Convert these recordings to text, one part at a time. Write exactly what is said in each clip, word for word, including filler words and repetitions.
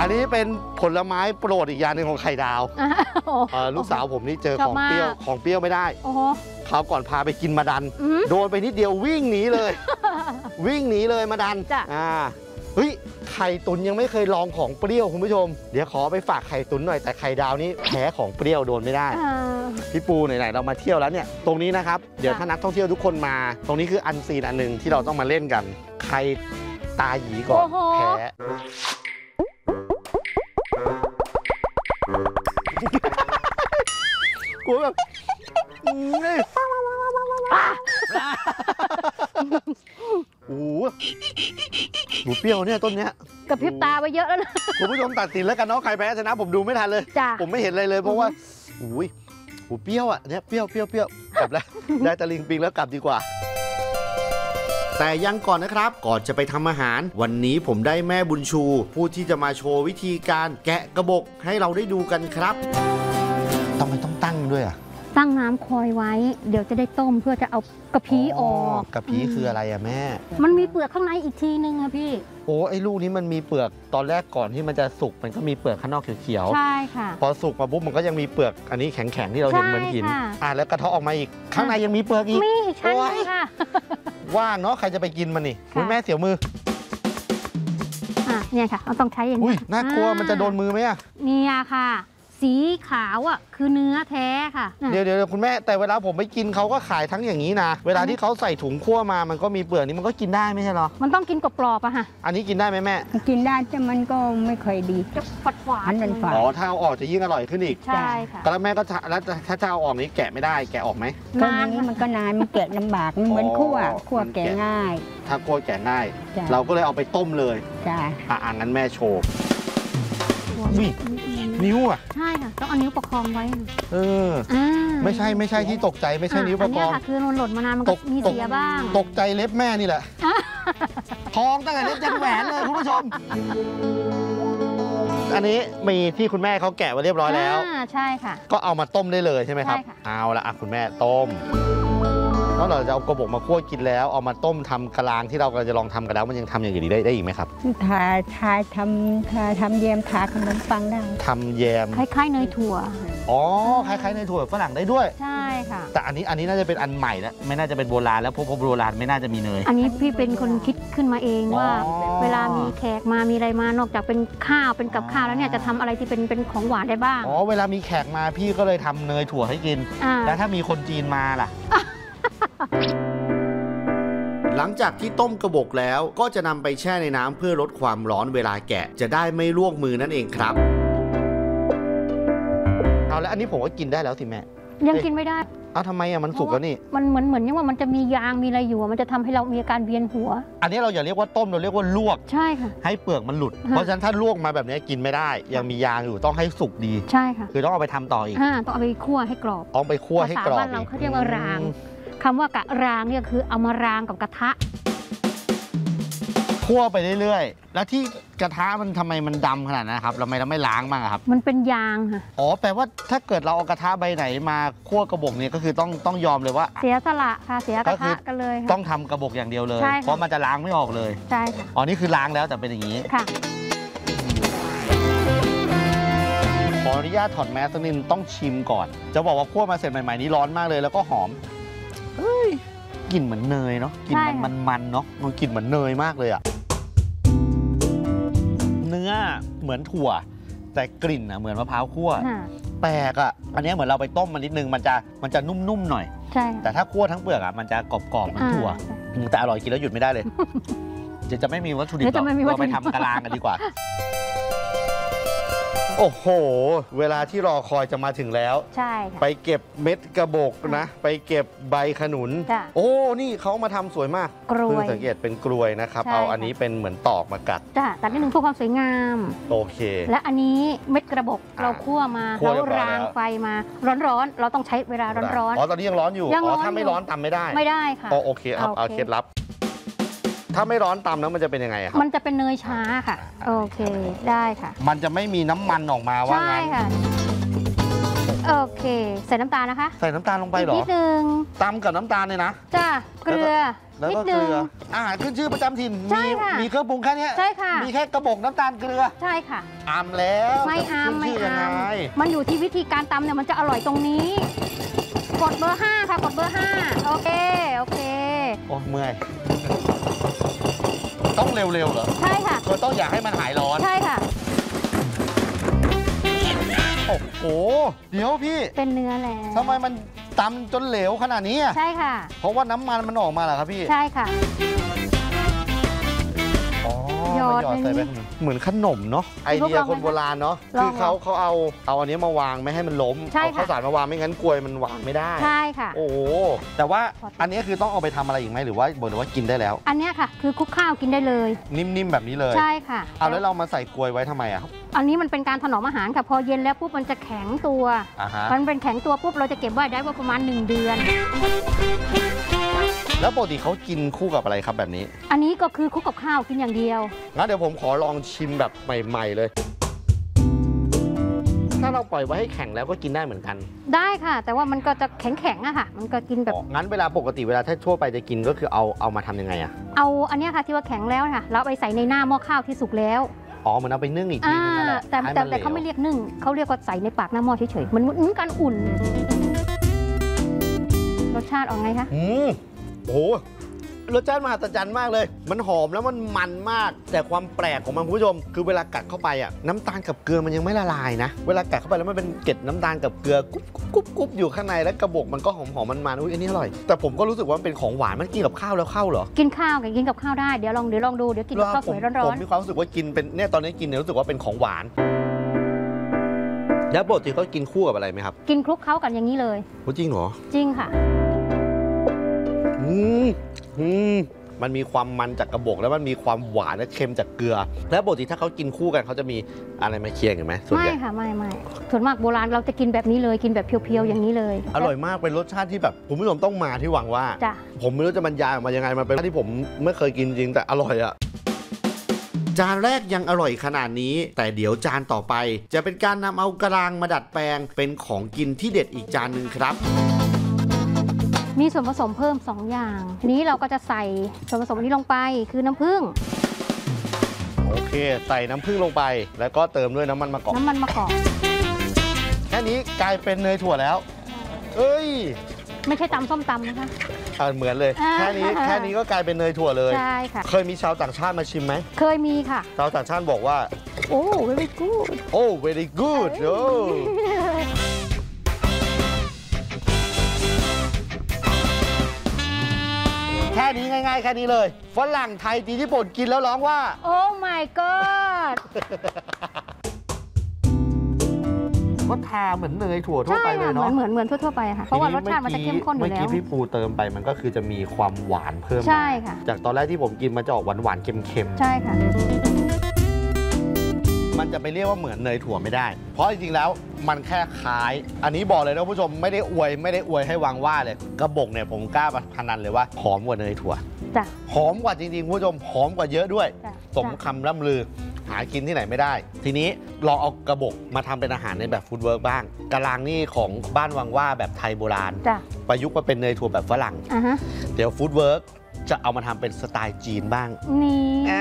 อันนี้เป็นผลไม้โปรดอีกอย่างหนึ่งของไข่ดาวลูกสาวผมนี่เจอของเปรี้ยวของเปรี้ยวไม่ได้คราวก่อนพาไปกินมาดันโดนไปนิดเดียววิ่งหนีเลยวิ่งหนีเลยมาดันอ่าเฮ้ยไข่ตุ๋นยังไม่เคยลองของเปรี้ยวคุณผู้ชมเดี๋ยวขอไปฝากไข่ตุ๋นหน่อยแต่ไข่ดาวนี่แพ้ของเปรี้ยวโดนไม่ได้พี่ปูไหนๆเรามาเที่ยวแล้วเนี่ยตรงนี้นะครับเดี๋ยวถ้านักท่องเที่ยวทุกคนมาตรงนี้คืออันซีนอันหนึ่งที่เราต้องมาเล่นกันใครตาหยีก่อนแพ้กูแบบโอ้โหหนูเปรี้ยวเนี่ยต้นเนี้ยกับพริบตาไปเยอะแล้วนะคุณผู้ชมตัดสินแล้วกันเนาะใครแพ้ชนะผมดูไม่ทันเลยผมไม่เห็นอะไรเลยเพราะว่าอุ้ยหูเปรี้ยวอ่ะเนี่ยเปรี้ยวเปรี้ยวเปรี้ยวกลับแล้วได้ตะลิงปิงแล้วกลับดีกว่าแต่ยังก่อนนะครับก่อนจะไปทำอาหารวันนี้ผมได้แม่บุญชูผู้ที่จะมาโชว์วิธีการแกะกระบอกให้เราได้ดูกันครับต้องไม่ต้องตั้งด้วยอ่ะตั้งน้ำคอยไว้เดี๋ยวจะได้ต้มเพื่อจะเอากระพี้ออกกระพี้คืออะไรอะแม่มันมีเปลือกข้างในอีกทีนึงอะพี่โอ้ไอ้ลูกนี้มันมีเปลือกตอนแรกก่อนที่มันจะสุกมันก็มีเปลือกข้างนอกเขียวๆใช่ค่ะพอสุกมาปุ๊บมันก็ยังมีเปลือกอันนี้แข็งๆที่เราเห็นเหมือนหินอ่ะแล้วกระเทาะออกมาอีกข้างในยังมีเปลือกอีกมีใช่ค่ะว่างเนาะใครจะไปกินมันนี่คุณแม่เสียวมืออ่ะเนี่ยค่ะเราต้องใช้อย่างนี้อุ้ยน่ากลัวมันจะโดนมือไหมอะเนี่ยค่ะสีขาวอ่ะคือเนื้อแท้ค่ะเดี๋ยวเดี๋ยวคุณแม่แต่เวลาผมไปกินเขาก็ขายทั้งอย่างนี้นะเวลาที่เขาใส่ถุงคั่วมามันก็มีเปลือกนี่มันก็กินได้ไม่ใช่หรอมันต้องกินกรอบๆอะค่ะอันนี้กินได้ไหมแม่กินได้แต่มันก็ไม่ค่อยดีจะฝาดหวานมันฝาดอ๋อถ้าเอาออกจะยิ่งอร่อยขึ้นอีกใช่ค่ะแล้วแม่ก็แล้วถ้าจะเอาออกนี้แกะไม่ได้แกะออกไหมก็นี้มันก็นานมันแกะลำบากมันเหมือนคั่วคั่วแกะง่ายถ้าคั่วแกะง่ายเราก็เลยเอาไปต้มเลยใช่อ่ะงั้นแม่โชว์วินิ้วอ่ะใช่ค่ะต้องเอานิ้วประคองไว้เออไม่ใช่ไม่ใช่ที่ตกใจไม่ใช่นิ้วประคองค่ะคือมันหล่นมานานมันก็มีเสียบ้างตกใจเล็บแม่นี่แหละทองตั้งแต่เล็บยันแหวนเลยคุณผู้ชมอันนี้มีที่คุณแม่เขาแกะไว้เรียบร้อยแล้วใช่ค่ะก็เอามาต้มได้เลยใช่ไหมครับเอาละอ่ะคุณแม่ต้มแล้วเราจะเอากระบอกมาคั่วกินแล้วเอามาต้มทำกะลางที่เราจะลองทำกันแล้วมันยังทำอย่างอื่นได้ได้อีกไหมครับทาทาทำทาทำแยมทาขนมปังได้ทำแยมคล้ายๆเนยถั่วอ๋อคล้ายๆเนยถั่วฝรั่งได้ด้วยใช่ค่ะแต่อันนี้อันนี้น่าจะเป็นอันใหม่แล้วไม่น่าจะเป็นโบราณแล้วเพราะโบราณไม่น่าจะมีเนยอันนี้พี่เป็นคนคิดขึ้นมาเองว่าเวลามีแขกมามีอะไรมานอกจากเป็นข้าวเป็นกับข้าวแล้วเนี่ยจะทำอะไรที่เป็นเป็นของหวานได้บ้างอ๋อเวลามีแขกมาพี่ก็เลยทำเนยถั่วให้กินแล้วถ้ามีคนจีนมาล่ะหลังจากที่ต้มกระบอกแล้วก็จะนำไปแช่ในน้ำเพื่อลดความร้อนเวลาแกะจะได้ไม่ลวกมือนั่นเองครับเอาแล้วอันนี้ผมก็กินได้แล้วสิแม่ยังกินไม่ได้อ้าวทำไมอ่ะมันสุกแล้วนี่มันเหมือนเหมือนยังว่ามันจะมียางมีอะไรอยู่มันจะทำให้เรามีอาการเวียนหัวอันนี้เราอย่าเรียกว่าต้มเราเรียกว่าลวกใช่ค่ะให้เปลือกมันหลุดเพราะฉะนั้นถ้าลวกมาแบบนี้กินไม่ได้ยังมียางอยู่ต้องให้สุกดีใช่ค่ะคือต้องเอาไปทำต่ออีกต้องเอาไปคั่วให้กรอบต้องไปคั่วให้กรอบภาษาบ้านเราเขาเรียกว่ารางคำว่ากะรางเนี่ยคือเอามารางกับกระทะคั่วไปเรื่อยๆแล้วที่กระทะมันทำไมมันดำขนาดนั้นครับเราไม่เราไม่ล้างบ้างครับมันเป็นยางค่ะอ๋อแปลว่าถ้าเกิดเราเอากระทะใบไหนมาคั่วกระบอกนี้ก็คือต้องต้องยอมเลยว่าเสียสละค่ะเสียกระทะกันเลยต้องทำกระบอกอย่างเดียวเลยเพราะมันจะล้างไม่ออกเลยใช่ค่ะอ๋อนี่คือล้างแล้วแต่เป็นอย่างนี้ค่ะขออนุญาตถอดแมสนิดต้องชิมก่อนจะบอกว่าคั่วมาเสร็จใหม่ๆนี้ร้อนมากเลยแล้วก็หอมเฮ้ยกลิ่นเหมือนเนยเนาะกลิ่นมันมันๆเนาะมันกลิ่นเหมือนเนยมากเลยอะเนื้อเหมือนถั่วแต่กลิ่นอะเหมือนมะพร้าวคั่วแปลกอะอันนี้เหมือนเราไปต้มมันนิดนึงมันจะมันจะนุ่มๆหน่อยใช่แต่ถ้าคั่วทั้งเปลือกอะมันจะกรอบๆเหมือนถั่วแต่อร่อยกินแล้วหยุดไม่ได้เลยจะจะไม่มีวัตถุดิบเราไปทำกะลางกันดีกว่าโอ้โหเวลาที่รอคอยจะมาถึงแล้วใช่ค่ะไปเก็บเม็ดกระบอกนะไปเก็บใบขนุนโอ้นี่เขามาทำสวยมากกล้วยสังเกตเป็นกลวยนะครับเอาอันนี้เป็นเหมือนตอกมากัดจ้ะตัดนิดนึงเพื่อความสวยงามโอเคและอันนี้เม็ดกระบอกเราคั่วมาแล้วรางไฟมาร้อนๆเราต้องใช้เวลาร้อนๆอ๋อตอนนี้ยังร้อนอยู่อ๋อถ้าไม่ร้อนตำไม่ได้ไม่ได้ค่ะโอเคเอาเอาเคล็ดลับถ้าไม่ร้อนตำแล้วมันจะเป็นยังไงครับมันจะเป็นเนยช้าค่ะโอเคได้ค่ะมันจะไม่มีน้ำมันออกมาว่างั้นใช่ค่ะโอเคใส่น้ำตาลนะคะใส่น้ำตาลลงไปเหรอนิดนึงตำกับน้ำตาลเลยนะจ้าเกลือแล้วก็เกลืออาหารขึ้นชื่อประจำถิ่นมีมีเครื่องปรุงแค่นี้ใช่ค่ะมีแค่กระบอกน้ำตาลเกลือใช่ค่ะอามแล้วไม่อามไม่อามมันอยู่ที่วิธีการตำเนี่ยมันจะอร่อยตรงนี้กดเบอร์ห้าค่ะกดเบอร์ห้าโอเคโอเคโอ้เมื่อยต้องเร็วๆเหรอใช่ค่ะคือต้องอยากให้มันหายร้อนใช่ค่ะโอ้โหเดี๋ยวพี่เป็นเนื้อแล้วทำไมมันตำจนเหลวขนาดนี้ใช่ค่ะเพราะว่าน้ำมันมันออกมาเหรอครับพี่ใช่ค่ะหยอดใส่ไปเหมือนขนมเนาะไอเดียคนโบราณเนาะคือเขาเขาเอาเอาอันนี้มาวางไม่ให้มันล้มเอาข้าวสารมาวางไม่งั้นกลวยมันวางไม่ได้ใช่ค่ะโอ้แต่ว่าอันนี้คือต้องเอาไปทำอะไรอีกไหมหรือว่าบอกเลยว่ากินได้แล้วอันนี้ค่ะคือคลุกข้าวกินได้เลยนิ่มๆแบบนี้เลยใช่ค่ะเอาแล้วเรามาใส่กลวยไว้ทำไมอะครับอันนี้มันเป็นการถนอมอาหารค่ะพอเย็นแล้วปุ๊บมันจะแข็งตัวมันเป็นแข็งตัวปุ๊บเราจะเก็บไว้ได้ว่าประมาณหนึ่งเดือนแล้วปกติเขากินคู่กับอะไรครับแบบนี้อันนี้ก็คือคู่กับข้าวกินอย่างเดียวงั้นเดี๋ยวผมขอลองชิมแบบใหม่ๆเลยถ้าเราปล่อยไว้ให้แข็งแล้วก็กินได้เหมือนกันได้ค่ะแต่ว่ามันก็จะแข็งๆอะค่ะมันก็กินแบบงั้นเวลาปกติเวลาถ้าทั่วไปจะกินก็คือเอาเอามาทำยังไงอะเอาอันนี้ค่ะที่ว่าแข็งแล้วค่ะเราไปใส่ในหน้าหม้อข้าวที่สุกแล้วอ๋อเหมือนเอาไปนึ่งอีกทีนึงนั่นแหละแต่แต่แต่เขาไม่เรียกนึ่งเขาเรียกว่าใส่ในปากหน้าหม้อเฉยๆมันเหมือนการอุ่นรสชาติออกไงคะอืมโอ้รสชาติมหัศจรรย์มากเลยมันหอมแล้วมันมันมากแต่ความแปลกของมันคุณผู้ชมคือเวลากัดเข้าไปอ่ะน้ำตาลกับเกลือมันยังไม่ละลายนะเวลากัดเข้าไปแล้วมันเป็นเกล็ดน้ำตาลกับเกลือกุ๊บกุ๊บกุ๊บอยู่ข้างในแล้วกระบอกมันก็หอมหอมมันมันอุ้ยอันนี้อร่อยแต่ผมก็รู้สึกว่ามันเป็นของหวานมันกินกับข้าวแล้วเข้าเหรอกินข้าวกับกินกับข้าวได้เดี๋ยวลองเดี๋ยวลองดูเดี๋ยวกินกับข้าวสวยร้อนๆผมมีความรู้สึกว่ากินเป็นเนี่ยตอนนี้กินเนี่ยรู้สึกว่าเป็นของหวานแล้วปกติเขากินคู่กับอะไรไหมครับกินคลุกเคล้ากันอย่างนี้เลยจริงเหรอจริงค่ะอืมอืมมันมีความมันจากกระบอกแล้วมันมีความหวานและเค็มจากเกลือแล้วปกติถ้าเขากินคู่กันเขาจะมีอะไรมาเคียงกันไหมไม่ค่ะไม่ไม่ส่วนมากโบราณเราจะกินแบบนี้เลยกินแบบเพียวๆอย่างนี้เลยอร่อยมากเป็นรสชาติที่แบบผมผู้ชมต้องมาที่หวังว่าผมไม่รู้จะบรรยายออกมายังไงมันเป็นรสที่ผมไม่เคยกินจริงแต่อร่อยอะจานแรกยังอร่อยขนาดนี้แต่เดี๋ยวจานต่อไปจะเป็นการนำเอากะลางมาดัดแปลงเป็นของกินที่เด็ดอีกจานหนึ่งครับมีส่วนผสมเพิ่มสองอย่างทีนี้เราก็จะใส่ส่วนผสมนี้ลงไปคือน้ำผึ้งโอเคใส่น้ำผึ้งลงไปแล้วก็เติมด้วยน้ำมันมะกอกน้ำมันมะกอกแค่นี้กลายเป็นเนยถั่วแล้วเอ้ยไม่ใช่ตำส้มตำนะคะเหมือนเลยแค่นี้แค่นี้ก็กลายเป็นเนยถั่วเลยใช่ค่ะเคยมีชาวต่างชาติมาชิมไหมเคยมีค่ะชาวต่างชาติบอกว่าโอ้ very good โอ้ very good โอ้แค่นี้ง่ายๆแค่นี้เลยฝรั่งไทยจีนญี่ปุ่นกินแล้วร้องว่าโอ้ my god ก็ทาเหมือนเนยถั่วทั่วไปเลยเนาะเหมือนเหมือนทั่วๆไปค่ะเพราะว่ารสชาติมันจะเข้มข้นอยู่แล้วเมื่อกี้พี่ปูเติมไปมันก็คือจะมีความหวานเพิ่มใช่ค่ะจากตอนแรกที่ผมกินมันจะออกหวานๆเค็มๆใช่ค่ะมันจะไปเรียกว่าเหมือนเนยถั่วไม่ได้เพราะจริงๆแล้วมันแค่คล้ายอันนี้บอกเลยนะผู้ชมไม่ได้อวยไม่ได้อวยให้วางว่าเลยกระบอกเนี่ยผมกล้าพนันเลยว่าหอมกว่าเนยถั่วจ้ะหอมกว่าจริงๆผู้ชมหอมกว่าเยอะด้วยสมคำร่ำลือหากินที่ไหนไม่ได้ทีนี้ลองเอากระบอกมาทำเป็นอาหารในแบบฟู้ดเวิร์กบ้างกะลางนี่ของบ้านวังว่าแบบไทยโบราณประยุกต์มาเป็นเนยถั่วแบบฝรั่งเดี๋ยวฟู้ดเวิร์กจะเอามาทำเป็นสไตล์จีนบ้างนี่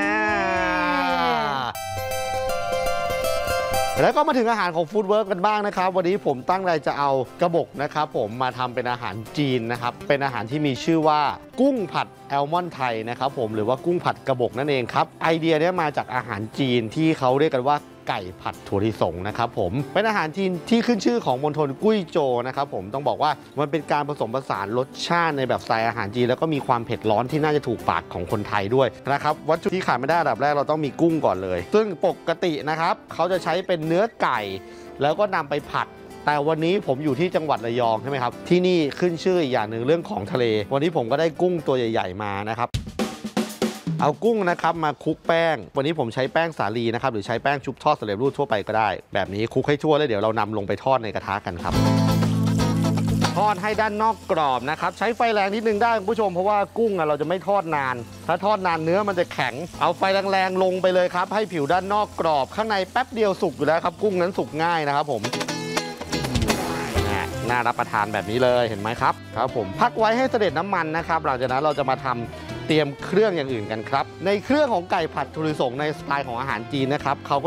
แล้วก็มาถึงอาหารของฟู้ดเวิร์กกันบ้างนะครับวันนี้ผมตั้งใจจะเอากระบอกนะครับผมมาทำเป็นอาหารจีนนะครับเป็นอาหารที่มีชื่อว่ากุ้งผัดแอลมอนด์ไทยนะครับผมหรือว่ากุ้งผัดกระบอกนั่นเองครับไอเดียนี้มาจากอาหารจีนที่เขาเรียกกันว่าไก่ผัดถั่วลิสงนะครับผมเป็นอาหารจีนที่ขึ้นชื่อของมณฑลกุ้ยโจวนะครับผมต้องบอกว่ามันเป็นการผสมผสานรสชาติในแบบสไตล์อาหารจีนแล้วก็มีความเผ็ดร้อนที่น่าจะถูกปากของคนไทยด้วยนะครับวัตถุที่ขาดไม่ได้อันดับแรกเราต้องมีกุ้งก่อนเลยซึ่งปกตินะครับเขาจะใช้เป็นเนื้อไก่แล้วก็นำไปผัดแต่วันนี้ผมอยู่ที่จังหวัดระยองใช่ไหมครับที่นี่ขึ้นชื่ออีกอย่างหนึ่งเรื่องของทะเลวันนี้ผมก็ได้กุ้งตัวใหญ่ๆมานะครับเอากุ้งนะครับมาคลุกแป้งวันนี้ผมใช้แป้งสาลีนะครับหรือใช้แป้งชุบทอดสำเร็จรูปทั่วไปก็ได้แบบนี้คลุกให้ทั่วแล้วเดี๋ยวเรานำลงไปทอดในกระทะกันครับทอดให้ด้านนอกกรอบนะครับใช้ไฟแรงนิดนึงได้คุณผู้ชมเพราะว่ากุ้งอ่ะเราจะไม่ทอดนานถ้าทอดนานเนื้อมันจะแข็งเอาไฟแรงๆลงไปเลยครับให้ผิวด้านนอกกรอบข้างในแป๊บเดียวสุกอยู่แล้วครับกุ้งนั้นสุกง่ายนะครับผมน่ารับประทานแบบนี้เลยเห็นไหมครับครับผมพักไว้ให้เสด็จน้ำมันนะครับหลังจากนั้นเราจะมาทำเตรียมเครื่องอย่างอื่นกันครับในเครื่องของไก่ผัดถั่วลิสงในสไตล์ของอาหารจีนนะครับเขา